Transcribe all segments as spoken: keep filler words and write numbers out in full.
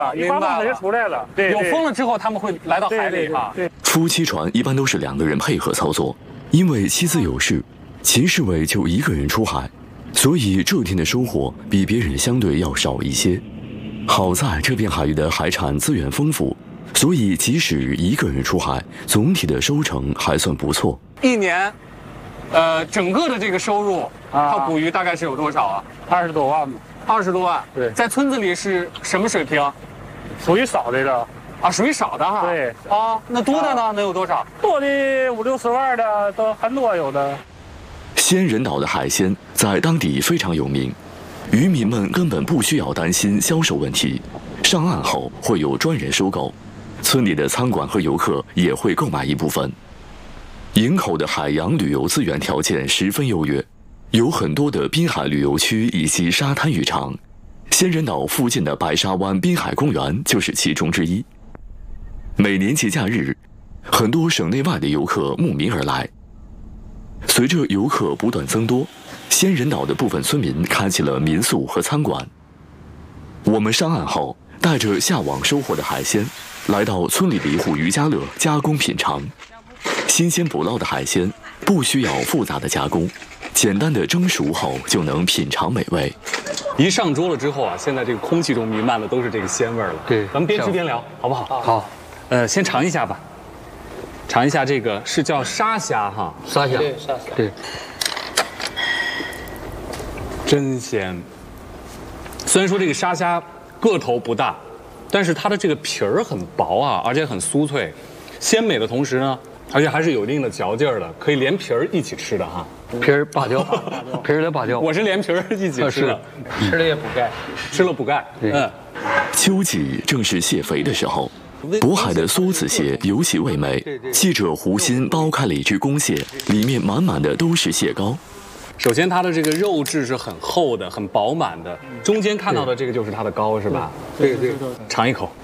啊，一发动它就出来了。对， 有风了之后，他们会来到海里哈。 对， 夫妻船一般都是两个人配合操作，因为妻子有事，秦世伟就一个人出海，所以这天的收获比别人相对要少一些。好在这片海域的海产资源丰富，所以即使一个人出海，总体的收成还算不错。 一年，呃，整个的这个收入，靠捕鱼大概是有多少啊？ 二十多万吧。 二十多万。 对， 在村子里是什么水平？ 属于少的了。 啊，属于少的哈。 对。 啊，那多的呢？啊、能有多少？ 多的五六十万的都很多有的。 仙人岛的海鲜在当地非常有名，渔民们根本不需要担心销售问题。上岸后会有专人收购，村里的餐馆和游客也会购买一部分。营口的海洋旅游资源条件十分优越，有很多的滨海旅游区以及沙滩渔场。仙人岛附近的白沙湾滨海公园就是其中之一。每年节假日，很多省内外的游客慕名而来。随着游客不断增多，仙人岛的部分村民开起了民宿和餐馆。我们上岸后，带着下网收获的海鲜，来到村里的一户渔家乐加工品尝。新鲜捕捞的海鲜不需要复杂的加工，简单的蒸熟后就能品尝美味。 一上桌了之后啊，现在这个空气中弥漫的都是这个鲜味了。 对， 咱们边吃边聊，好不好？ 好。 呃，先尝一下吧。尝一下这个是叫沙虾哈， 沙虾， 对，沙虾， 对， 真鲜。虽然说这个沙虾个头不大，但是它的这个皮儿很薄啊，而且很酥脆，鲜美的同时呢，而且还是有一定的嚼劲儿的，可以连皮儿一起吃的哈。 皮儿拔掉，皮儿得拔掉。 我是连皮儿一起吃的， 吃了也补钙， 吃了补钙。嗯， 秋季正是蟹肥的时候。渤海的梭子蟹尤其味美，记者胡鑫剥开了一只公蟹，里面满满的都是蟹膏。 首先，它的这个肉质是很厚的、很饱满的，中间看到的这个就是它的膏，是吧？ 对对对， 尝一口，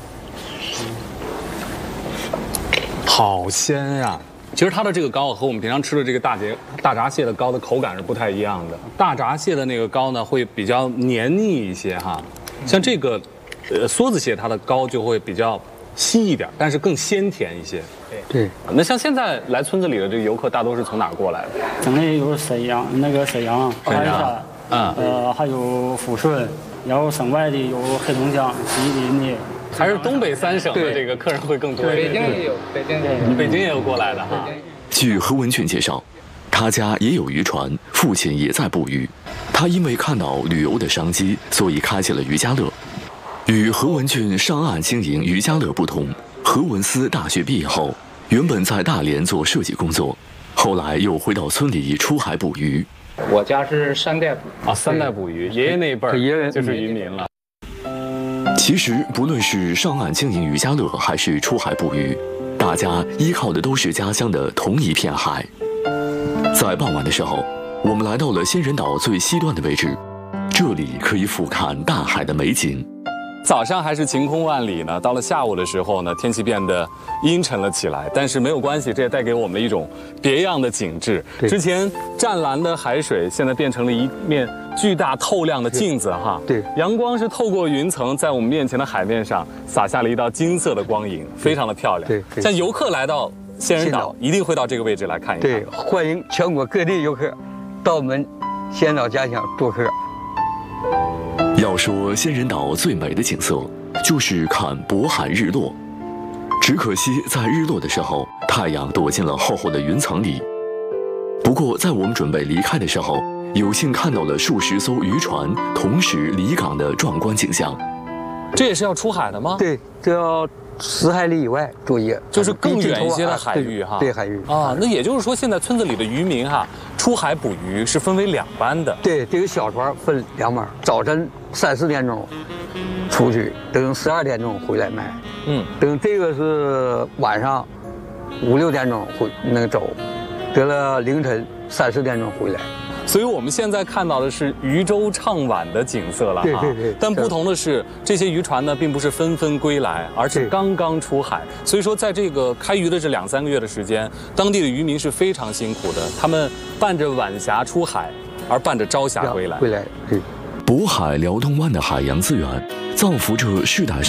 好鲜啊！其实它的这个膏和我们平常吃的这个大节大闸蟹的膏的口感是不太一样的。大闸蟹的那个膏呢，会比较黏腻一些哈，像这个。呃，梭子蟹它的膏就会比较稀一点，但是更鲜甜一些。 对， 那像现在来村子里的这个游客，大多是从哪儿过来的？ 省内有沈阳，那个沈阳、 沈阳， 嗯，呃，还有抚顺，然后省外的有黑龙江、吉林的， 还是东北三省的这个客人会更多一点。 北京也有，北京也有， 北京也有过来的哈。 据何文俊介绍，他家也有渔船，父亲也在捕鱼。他因为看到旅游的商机，所以开起了渔家乐。与何文俊上岸经营渔家乐不同，何文思大学毕业后，原本在大连做设计工作，后来又回到村里出海捕鱼。 我家是三代捕啊，三代捕鱼，爷爷那一辈儿爷爷就是渔民了。 其实不论是上岸经营渔家乐，还是出海捕鱼，大家依靠的都是家乡的同一片海。在傍晚的时候，我们来到了仙人岛最西端的位置，这里可以俯瞰大海的美景。 早上还是晴空万里呢，到了下午的时候呢，天气变得阴沉了起来。但是没有关系，这也带给我们一种别样的景致。之前湛蓝的海水，现在变成了一面巨大透亮的镜子哈。 对， 阳光是透过云层，在我们面前的海面上洒下了一道金色的光影，非常的漂亮。 对， 像游客来到仙人岛，一定会到这个位置来看一看。 对，欢迎全国各地游客到我们仙人岛家乡做客。 要说仙人岛最美的景色，就是看渤海日落。只可惜在日落的时候，太阳躲进了厚厚的云层里。不过在我们准备离开的时候，有幸看到了数十艘渔船同时离港的壮观景象。 这也是要出海的吗？ 对，这要十海里以外作业， 就是更远一些的海域哈。 对，海域啊，那也就是说，现在村子里的渔民哈，出海捕鱼是分为两班的。 对，这个小船分两班，早晨三四点钟出去，等十二点钟回来卖。嗯，等这个是晚上五六点钟回那个走，得了凌晨三四点钟回来。 所以我们现在看到的是渔舟唱晚的景色了哈。 对对对。 但不同的是，这些渔船呢，并不是纷纷归来，而是刚刚出海。所以说，在这个开渔的这两三个月的时间，当地的渔民是非常辛苦的，他们伴着晚霞出海，而伴着朝霞归来。 归来，对。 渤海辽东湾的海洋资源，造福着世代。